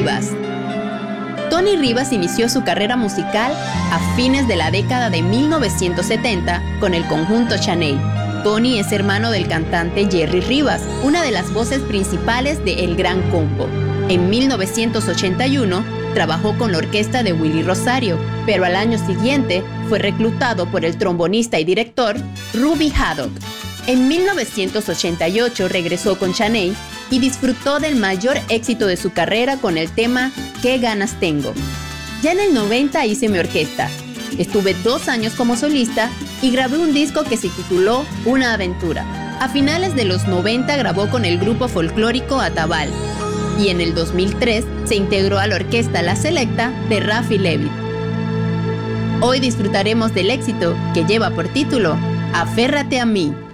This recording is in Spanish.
Rivas. Tony Rivas inició su carrera musical a fines de la década de 1970 con el conjunto Chaney. Tony es hermano del cantante Jerry Rivas, una de las voces principales de El Gran Combo. En 1981 trabajó con la orquesta de Willy Rosario, pero al año siguiente fue reclutado por el trombonista y director Ruby Haddock. En 1988 regresó con Chaney y disfrutó del mayor éxito de su carrera con el tema ¿Qué ganas tengo? Ya en el 90 hice mi orquesta. Estuve 2 años como solista y grabé un disco que se tituló Una aventura. A finales de los 90 grabó con el grupo folclórico Atabal y en el 2003 se integró a la orquesta La Selecta de Rafi Levy. Hoy disfrutaremos del éxito que lleva por título Aférrate a mí.